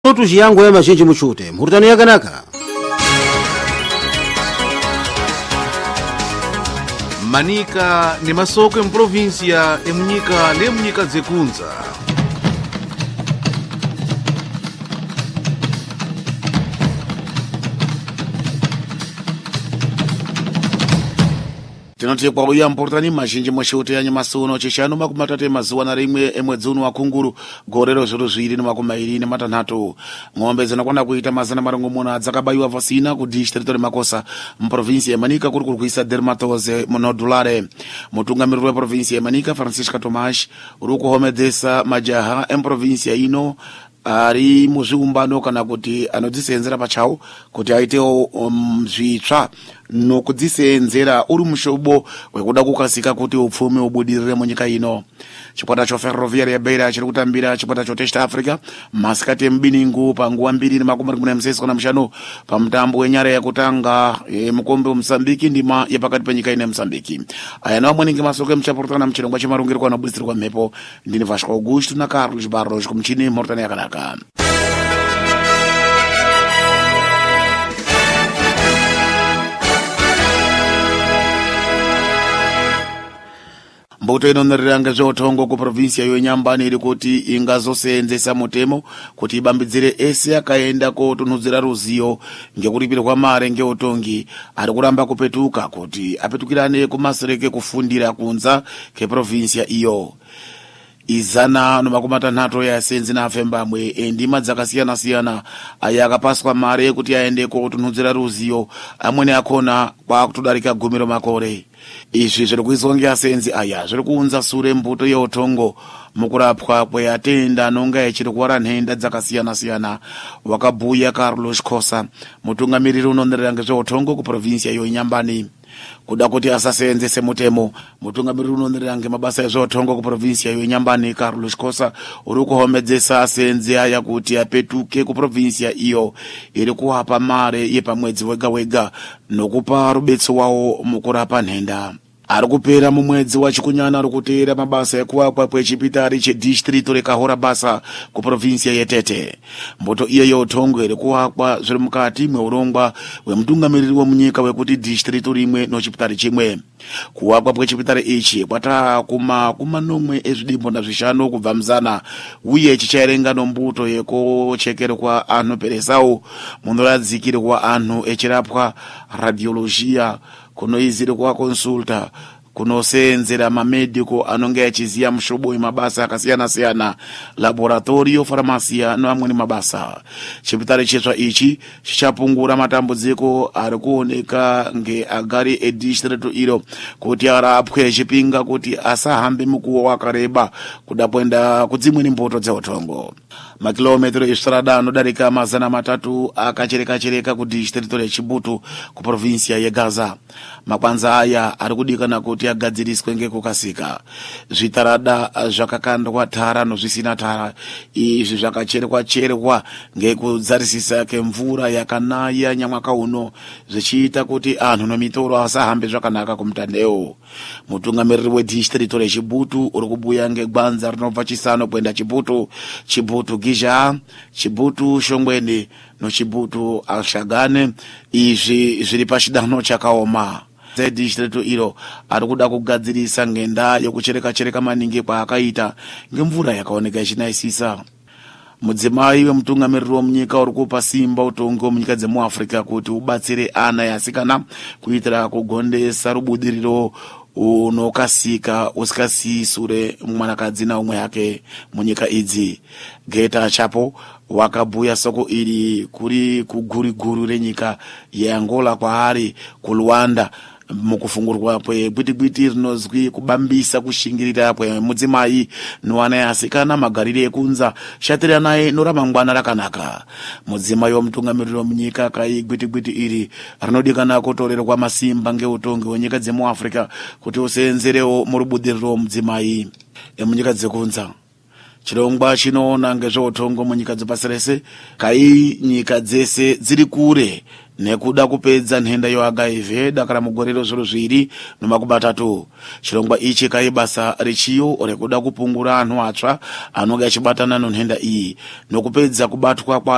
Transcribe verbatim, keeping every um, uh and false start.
assuntos yangu ya machinji muchute mhurutano yakanaka. Manika ni masoko em província em munyika le munyika zekunza. Tinoti kwa uya mportani mazhinji mweshuti ya nyamasuno chishanu makumatate mazuwa na rimwe emwedzi uno wa kunguru gorero ziro zwiri ni makumairi ni matanhatu. Ng'ombe zinakwana kuita mazana marongo muna dzakabayiwa vasina ku district makosa mprovinsi ya Manika kuri kuisa dermatose monodulare. Mutungamiriri wa provinsi ya Manika Francisca Tomash uri kuhomedzesa majaha emprovinsi ya ino ari muzviumbano kana kuti anodzisenzera pachawo kuti aitewo um, zvitsva nokudzisenzera uri mushobo wekuda kukasika kuti upfumi ubudirire munyika ino. Chikwata cho Ferroviaria ya Beira chiri kutambira chikwata cho Test Africa masikati embiningu panguwa mbiri nemakumi ari msesiko na mshanu pamutambo wenyara yakutanga e, mukombe Msambiki ndima yapakati penyika ine Msambiki. Aya nawo mweningi masoko emchaportana mchirongwa chimarungirwa anabulisirwa mhepo ndini Vasco Augusto na Carlos Barros kumchini mortani yakanaka. Mbuto inonereranga zvotongo ku provinsia yo Nyambani iri kuti ingazoseenzesa mutemo kuti ibambidzire ese akaenda kotunudzira ruziyo ngekuripirwa mare ngeutongi ari kuramba kupetuka kuti apetukirane kumasereke kufundira kunza ke provinsia iyo. Izana no makumatanhato ya senzi na afembamwe endima dzakasiyana siyana aya akapaswa mare kuti aende kotunudzira ruziyo amwene akona kwa kutodarika gumiro makore. Izvi zviri kuizwa ngeasenzi aya zviri kuunza sure mbuto yeutongo mukurapwa kweatenda anonga echiri kuwara nhenda dzakasiyana siyana. Wakabhuya Carlos Khosa mutungamiriri unonerera ngezveutongo ku provinsia yo Nyambani kuda kuti asaseenzese mutemo. Mutungamiriri unonerera ngemabasa ezveutongo ku provinsia yo Nyambani Carlos Khosa uri kuhomedzesa asenzi aya kuti apetuke ku provinsia iyo iri kuwapa mare yepamwedzi wega wega nokupa rubetso wawo mukurapa nhenda. Ari kupera mumwedzi wa Chikunyana ari kuteera mabasa ekuwakwa kwechipitari chedistrict rekahora basa ku provinsia yeTete. Mboto iyo yeutongo iri kuwakwa zviri mukati mweurongwa wemutungamiriri wemunyika wekuti district rimwe nochipitari chimwe. Kuwakwa kwechipitari ichi kwata kuma kumanomwe ezvidimbo na zvishanu kubva mzana uye chichaerenga nombuto yekochekerwa anhu peresawo munoradzikirwa anhu echirapwa radiologia kunoiziri kwa konsulta kunoseenzera mamedico anonga achiziya mushobo wemabasa akasiyana siyana laboratorio farmacia noamweni mabasa. Chipitari chetsva ichi chichapungura matambudziko ari kuoneka ngeagari edistrict iro kuti arapwe chipinga kuti asahambe mukuwo wakareba kuda kuenda kudzimweni mboto dzeutongo. Makilometro estrada anodarika mazana matatu akachereka chereka ku district reChibutu ku provinsia yeGaza. Makwanza aya ari kudikana kuti agadziriswe ngekukasika. Zvitarada zvakakandwa tara nozvisina tara izvi zvakacherwa cherwa ngekudzarisisa kemvura yakanaya nyamwaka uno zvichiita kuti anhu nomitoro asahambe zvakanaka kumtandeo. Mutungamiriri wedistrict reChibutu uri kubhuya ngegwanza rinobva Chisano kuenda Chibutu, Chibutu Gija, Chibutu Shongweni no Chibutu Alshagane. Izvi zviri pachidano chakaoma. District iro ari kuda kugadzirisa ngenda yokuchereka chereka maningi kwaakaita ngemvura yakaoneka ichinayisisa. Mudzimai wemutungamiriri wemunyika uri kupa simba utongo munyika dzemuAfrica kuti ubatsire ana yasikana kuitira kugondesa rubudiriro unokasika usikasisure mwanakadzi na umwe yake munyika idzi. Geta Chapo wakabhuya soko iri kuri kuguriguru renyika yeAngola kwaari ku Luanda mukufungurwa kwegwitigwiti rinozwi kubambisa kushingirira kwemudzimai noana yasikana magarire ekunza shatira naye noramangwana rakanaka. Mudzimai womutungamiriri wemunyika kaigwitigwiti iri rinodikana kutorerwa masimba ngeutongi wenyika dzemuAfrica kuti useenzerewo murubudiriro mudzimai emunyika dzekunza. Chirongwa chinoona ngezveutongo munyika dzepasirese kai nyika dzese dziri kure nekuda kupedza nhenda yo H I V dakara mugorero zviro zviri nomakubatatu. Chirongwa ichi kai basa rechiyo rekuda kupungura anhu atsva anonga achibatana nhenda iyi nokupedza kubatwa kwa